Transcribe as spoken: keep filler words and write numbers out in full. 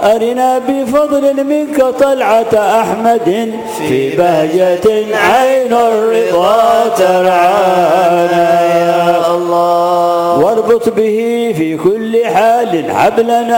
أرنا بفضل منك طلعة أحمد في بهجة عين الرضا ترعانا يا الله، واربط به في كل حال حبلنا